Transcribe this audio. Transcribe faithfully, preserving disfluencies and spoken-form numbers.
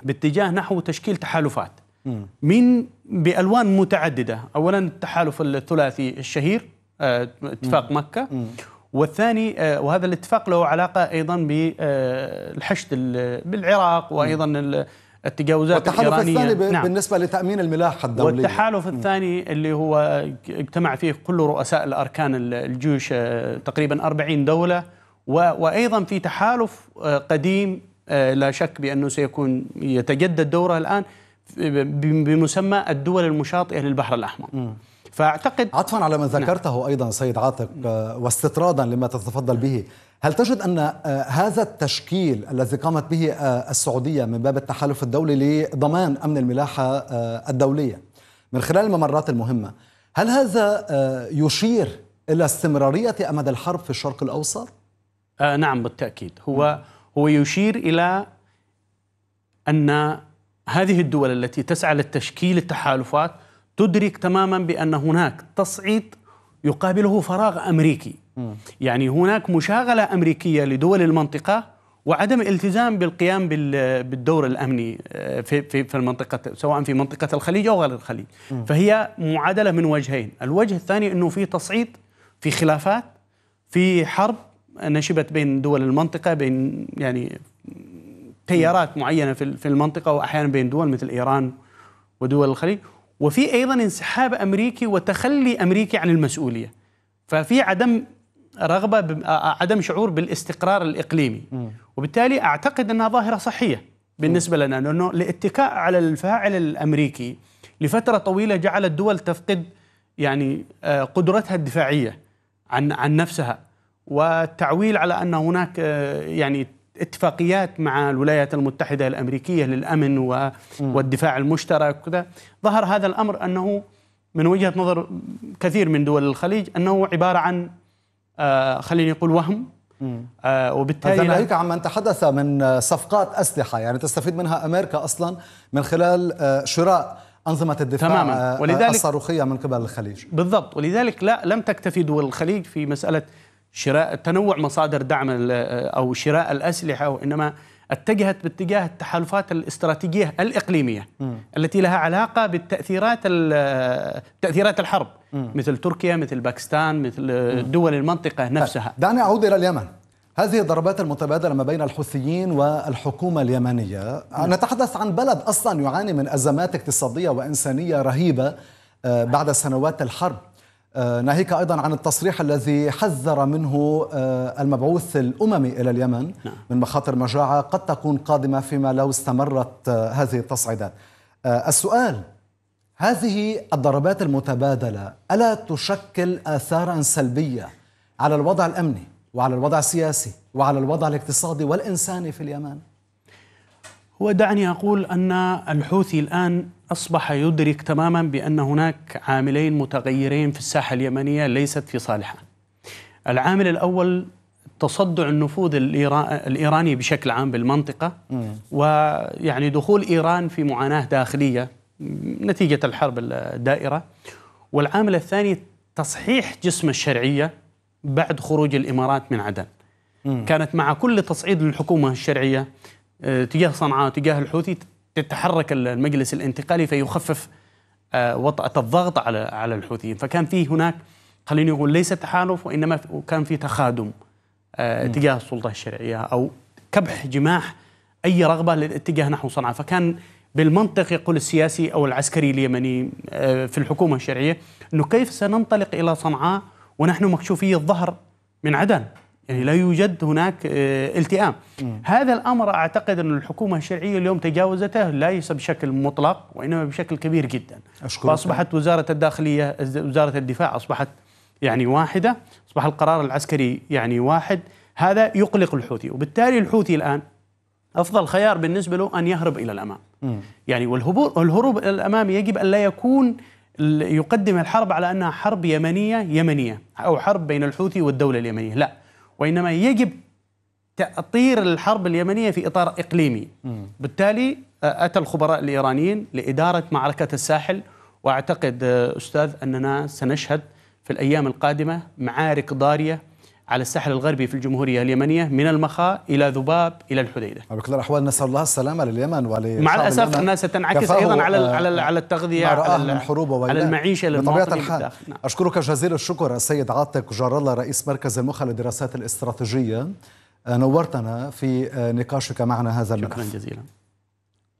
باتجاه نحو تشكيل تحالفات من بألوان متعددة. أولا التحالف الثلاثي الشهير اتفاق مكة، والثاني وهذا الاتفاق له علاقة أيضا بالحشد بالعراق وأيضا التجاوزات الإيرانية. الإيرانية. الثاني نعم. بالنسبة لتأمين الملاحة الدولية. والتحالف الثاني اللي هو اجتمع فيه كل رؤساء الأركان الجيوش تقريبا أربعين دولة، وأيضا في تحالف قديم لا شك بأنه سيكون يتجدد دوره الآن بمسمى الدول المشاطئة للبحر الأحمر. م. فأعتقد عطفا على ما ذكرته نعم. أيضا سيد عاتق واستطرادا لما تتفضل به، هل تجد أن هذا التشكيل الذي قامت به السعودية من باب التحالف الدولي لضمان أمن الملاحة الدولية من خلال الممرات المهمة، هل هذا يشير إلى استمرارية أمد الحرب في الشرق الأوسط؟ آه نعم بالتأكيد. هو هو يشير إلى أن هذه الدول التي تسعى لتشكيل التحالفات تدرك تماما بأن هناك تصعيد يقابله فراغ أمريكي. م. يعني هناك مشاغلة أمريكية لدول المنطقة وعدم التزام بالقيام بالدور الأمني في في في المنطقة، سواء في منطقة الخليج أو غير الخليج. م. فهي معادلة من وجهين. الوجه الثاني أنه في تصعيد، في خلافات، في حرب نشبت بين دول المنطقة، بين يعني تيارات معينة في في المنطقة، وأحيانا بين دول مثل إيران ودول الخليج، وفي أيضا انسحاب أمريكي وتخلي أمريكي عن المسؤولية. ففي عدم رغبة، عدم شعور بالاستقرار الإقليمي، وبالتالي أعتقد أنها ظاهرة صحية بالنسبة لنا، لأنه الاتكاء على الفاعل الأمريكي لفترة طويلة جعل الدول تفقد يعني قدرتها الدفاعية عن عن نفسها، والتعويل على أن هناك يعني اتفاقيات مع الولايات المتحدة الأمريكية للأمن والدفاع المشترك كذا. ظهر هذا الأمر أنه من وجهة نظر كثير من دول الخليج أنه عبارة عن آه خليني أقول وهم، آه وبالتالي ناهيك عن من تحدث من صفقات أسلحة يعني تستفيد منها أمريكا أصلا من خلال آه شراء أنظمة الدفاع آه الصاروخية من قبل الخليج. بالضبط. ولذلك لا لم تكتفي دول الخليج في مسألة شراء تنوع مصادر دعم أو شراء الأسلحة، وإنما اتجهت باتجاه التحالفات الاستراتيجية الإقليمية م. التي لها علاقة بالتأثيرات تأثيرات الحرب، م. مثل تركيا، مثل باكستان، مثل دول المنطقة نفسها. دعني أعود إلى اليمن. هذه الضربات المتبادلة ما بين الحوثيين والحكومة اليمنية، م. نتحدث عن بلد أصلا يعاني من أزمات اقتصادية وإنسانية رهيبة بعد سنوات الحرب، ناهيك أيضا عن التصريح الذي حذر منه المبعوث الأممي إلى اليمن من مخاطر مجاعة قد تكون قادمة فيما لو استمرت هذه التصعيدات. السؤال: هذه الضربات المتبادلة ألا تشكل آثارا سلبية على الوضع الأمني وعلى الوضع السياسي وعلى الوضع الاقتصادي والإنساني في اليمن؟ هو دعني أقول أن الحوثي الآن أصبح يدرك تماما بأن هناك عاملين متغيرين في الساحة اليمنية ليست في صالحه. العامل الأول تصدع النفوذ الإيراني بشكل عام بالمنطقة، ويعني دخول إيران في معاناة داخلية نتيجة الحرب الدائرة. والعامل الثاني تصحيح جسم الشرعية بعد خروج الإمارات من عدن. م. كانت مع كل تصعيد للحكومة الشرعية تجاه صنعاء وتجاه الحوثي تتحرك المجلس الانتقالي فيخفف وطأة الضغط على على الحوثيين. فكان في هناك خليني أقول ليس تحالف، وإنما كان في تخادم تجاه السلطة الشرعية أو كبح جماح أي رغبة للاتجاه نحو صنعاء. فكان بالمنطق يقول السياسي أو العسكري اليمني في الحكومة الشرعية أنه كيف سننطلق إلى صنعاء ونحن مكشوفي الظهر من عدن، يعني لا يوجد هناك التئام. م. هذا الأمر أعتقد أن الحكومة الشرعية اليوم تجاوزته ليس بشكل مطلق وإنما بشكل كبير جدا. فأصبحت وزارة الداخلية وزارة الدفاع أصبحت يعني واحدة، أصبح القرار العسكري يعني واحد. هذا يقلق الحوثي، وبالتالي الحوثي الآن أفضل خيار بالنسبة له أن يهرب إلى الأمام. م. يعني والهروب والهروب إلى الأمام يجب أن لا يكون يقدم الحرب على أنها حرب يمنية يمنية أو حرب بين الحوثي والدولة اليمنية، لا، وإنما يجب تأطير الحرب اليمنية في إطار إقليمي. م. بالتالي أتى الخبراء الإيرانيين لإدارة معركة الساحل، وأعتقد أستاذ أننا سنشهد في الأيام القادمة معارك ضارية على الساحل الغربي في الجمهورية اليمنية من المخا إلى ذباب إلى الحديدة. بكل الأحوال نسأل الله السلامة لليمن ولشعب مع الأسف اليمن. أنها ستنعكس أيضا على على على التغذية، على, من حروب على المعيشة للمواطنين بالداخل. نعم. أشكرك جزيل الشكر السيد عاتق جار الله، رئيس مركز المخا للدراسات الاستراتيجية، نورتنا في نقاشك معنا هذا الملف. شكرا جزيلا.